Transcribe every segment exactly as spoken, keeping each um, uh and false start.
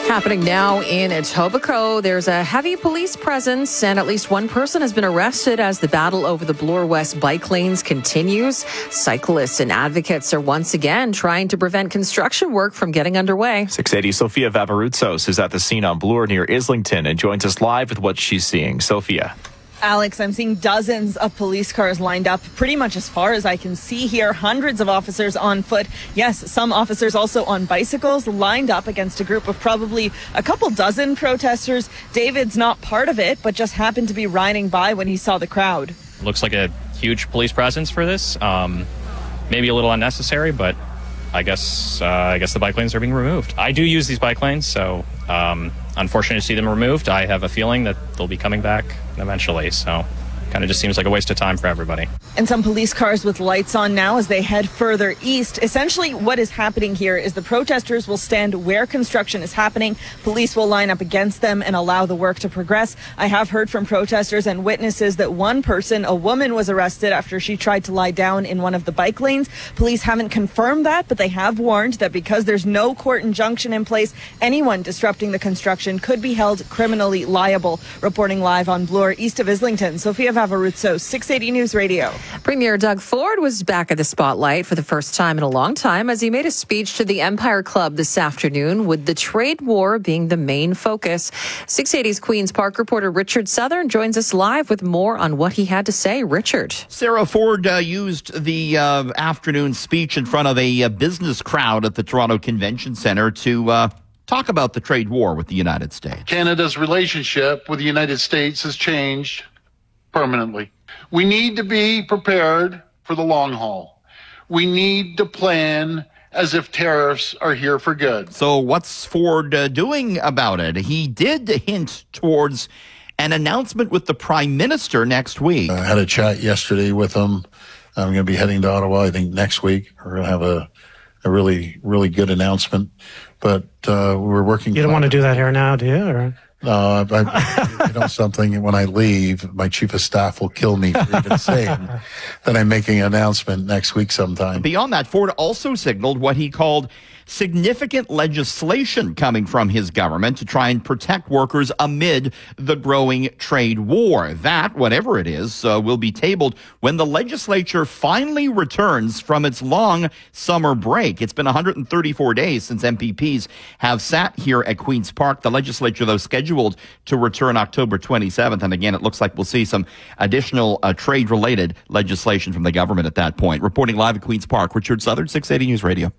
Happening now in Etobicoke, there's a heavy police presence and at least one person has been arrested as the battle over the Bloor West bike lanes continues. Cyclists and advocates are once again trying to prevent construction work from getting underway. six eighty Sophia Vavarutsos is at the scene on Bloor near Islington and joins us live with what she's seeing. Sophia. Alex, I'm seeing dozens of police cars lined up pretty much as far as I can see here. Hundreds of officers on foot. Yes, some officers also on bicycles lined up against a group of probably a couple dozen protesters. David's not part of it, but just happened to be riding by when he saw the crowd. Looks like a huge police presence for this. Um, maybe a little unnecessary, but I guess uh, I guess the bike lanes are being removed. I do use these bike lanes, so um, unfortunate to see them removed. I have a feeling that they'll be coming back eventually, so kind of just seems like a waste of time for everybody. And some police cars with lights on now as they head further east. Essentially, what is happening here is the protesters will stand where construction is happening. Police will line up against them and allow the work to progress. I have heard from protesters and witnesses that one person, a woman, was arrested after she tried to lie down in one of the bike lanes. Police haven't confirmed that, but they have warned that because there's no court injunction in place, anyone disrupting the construction could be held criminally liable. Reporting live on Bloor, east of Islington, Sophia Vavarutsos, six eighty News Radio. Premier Doug Ford was back at the spotlight for the first time in a long time as he made a speech to the Empire Club this afternoon, with the trade war being the main focus. six eighty's Queen's Park reporter Richard Southern joins us live with more on what he had to say. Richard. Sarah, Ford uh, used the uh, afternoon speech in front of a uh, business crowd at the Toronto Convention Centre to uh, talk about the trade war with the United States. Canada's relationship with the United States has changed permanently. We need to be prepared for the long haul. We need to plan as if tariffs are here for good. So what's Ford uh, doing about it? He did hint towards an announcement with the Prime Minister next week. I had a chat yesterday with him. I'm going to be heading to Ottawa, I think, next week. We're going to have a, a really, really good announcement. But uh, we're working... You don't want to do that here now, do you? Or? No, I, you know something, when I leave, my chief of staff will kill me for even saying that I'm making an announcement next week sometime. Beyond that, Ford also signaled what he called significant legislation coming from his government to try and protect workers amid the growing trade war. That, whatever it is, uh, will be tabled when the legislature finally returns from its long summer break. It's been one hundred thirty-four days since M P Ps have sat here at Queen's Park. The legislature, though, scheduled to return October twenty-seventh. And again, it looks like we'll see some additional uh, trade-related legislation from the government at that point. Reporting live at Queen's Park, Richard Southern, six eighty News Radio.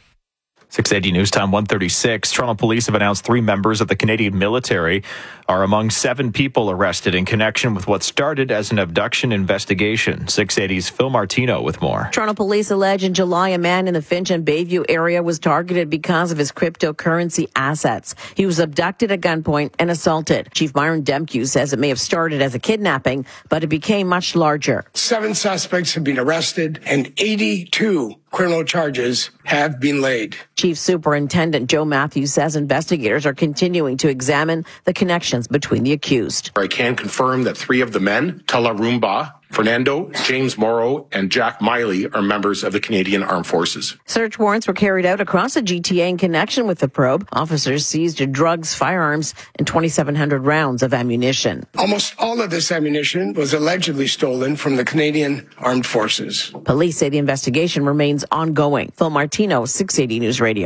six eighty News Time one thirty-six. Toronto police have announced three members of the Canadian military are among seven people arrested in connection with what started as an abduction investigation. six eighty's Phil Martino with more. Toronto police allege in July a man in the Finch and Bayview area was targeted because of his cryptocurrency assets. He was abducted at gunpoint and assaulted. Chief Myron Demkew says it may have started as a kidnapping, but it became much larger. Seven suspects have been arrested and eighty-two criminal charges have been laid. Chief Superintendent Joe Matthews says investigators are continuing to examine the connections between the accused. I can confirm that three of the men, Tala Rumba, Fernando, James Morrow, and Jack Miley, are members of the Canadian Armed Forces. Search warrants were carried out across the G T A in connection with the probe. Officers seized drugs, firearms, and twenty-seven hundred rounds of ammunition. Almost all of this ammunition was allegedly stolen from the Canadian Armed Forces. Police say the investigation remains ongoing. Phil Martino, six eighty News Radio.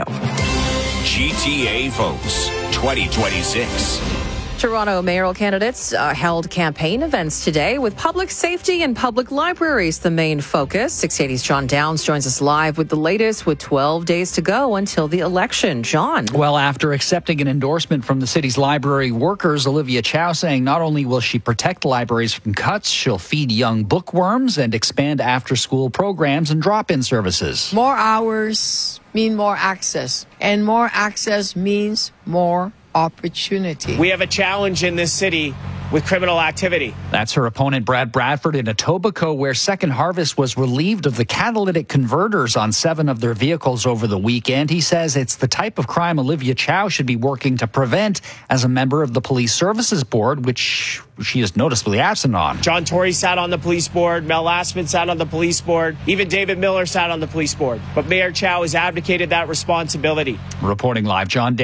G T A votes twenty twenty-six. Toronto mayoral candidates uh, held campaign events today with public safety and public libraries the main focus. six eighty's John Downs joins us live with the latest with twelve days to go until the election. John. Well, after accepting an endorsement from the city's library workers, Olivia Chow saying not only will she protect libraries from cuts, she'll feed young bookworms and expand after-school programs and drop-in services. More hours mean more access, and more access means more opportunity. We have a challenge in this city with criminal activity. That's her opponent, Brad Bradford, in Etobicoke, where Second Harvest was relieved of the catalytic converters on seven of their vehicles over the weekend. He says it's the type of crime Olivia Chow should be working to prevent as a member of the Police Services Board, which she is noticeably absent on. John Tory sat on the police board, Mel Lastman sat on the police board, even David Miller sat on the police board. But Mayor Chow has abdicated that responsibility. Reporting live, John